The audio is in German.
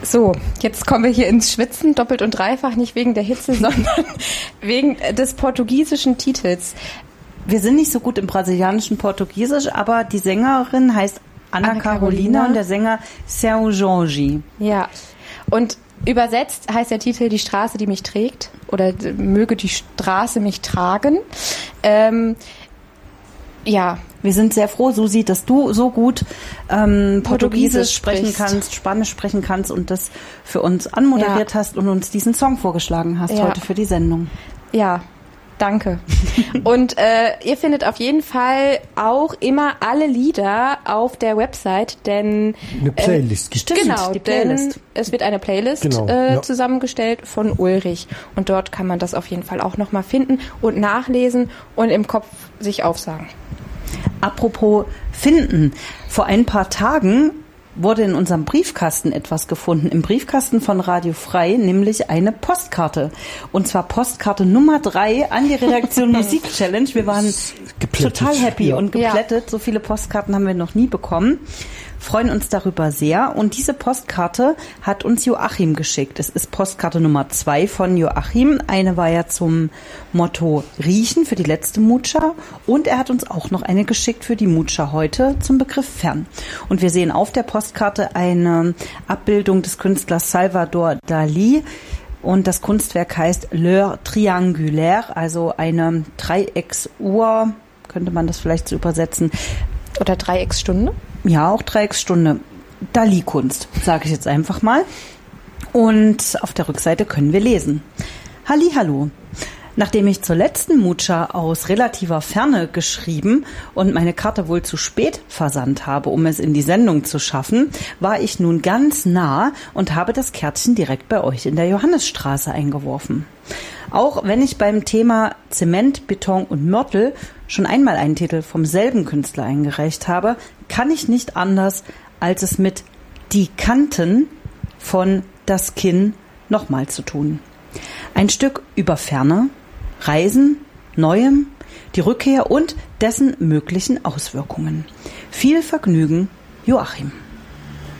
So, jetzt kommen wir hier ins Schwitzen, doppelt und dreifach, nicht wegen der Hitze, sondern wegen des portugiesischen Titels. Wir sind nicht so gut im brasilianischen Portugiesisch, aber die Sängerin heißt Ana Carolina und der Sänger Seu Jorge. Ja, und übersetzt heißt der Titel Die Straße, die mich trägt, oder möge die Straße mich tragen. Ja. Wir sind sehr froh, Susi, dass du so gut Portugiesisch sprechen kannst, Spanisch sprechen kannst und das für uns anmoderiert hast und uns diesen Song vorgeschlagen hast heute für die Sendung. Ja, danke. Und ihr findet auf jeden Fall auch immer alle Lieder auf der Website, denn eine Playlist. Genau, denn es wird eine Playlist zusammengestellt von Ulrich und dort kann man das auf jeden Fall auch nochmal finden und nachlesen und im Kopf sich aufsagen. Apropos finden, vor ein paar Tagen wurde in unserem Briefkasten etwas gefunden. Im Briefkasten von Radio Frei, nämlich eine Postkarte. Und zwar Postkarte Nummer 3 an die Redaktion Musik Challenge. Wir waren total happy und geplättet. So viele Postkarten haben wir noch nie bekommen. Freuen uns darüber sehr. Und diese Postkarte hat uns Joachim geschickt. Es ist Postkarte Nummer 2 von Joachim. Eine war ja zum Motto Riechen für die letzte Mutscha. Und er hat uns auch noch eine geschickt für die Mutscha heute zum Begriff Fern. Und wir sehen auf der Postkarte eine Abbildung des Künstlers Salvador Dalí. Und das Kunstwerk heißt L'heure triangulaire, also eine Dreiecksuhr, könnte man das vielleicht so übersetzen. Oder Dreiecksstunde? Ja, auch Dreiecksstunde. Dalí-Kunst, sage ich jetzt einfach mal. Und auf der Rückseite können wir lesen. Hallihallo. Nachdem ich zur letzten Mutscha aus relativer Ferne geschrieben und meine Karte wohl zu spät versandt habe, um es in die Sendung zu schaffen, war ich nun ganz nah und habe das Kärtchen direkt bei euch in der Johannesstraße eingeworfen. Auch wenn ich beim Thema Zement, Beton und Mörtel schon einmal einen Titel vom selben Künstler eingereicht habe, kann ich nicht anders, als es mit Die Kanten von Das Kinn nochmal zu tun. Ein Stück über Ferne, Reisen, Neuem, die Rückkehr und dessen möglichen Auswirkungen. Viel Vergnügen, Joachim.